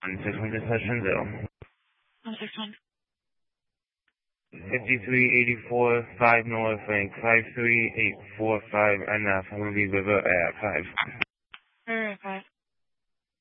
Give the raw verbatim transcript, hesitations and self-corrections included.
six one just touching zero. one six one. fifty-three eighty-four, five North Frank, five three eight four five N F, Lee River at five.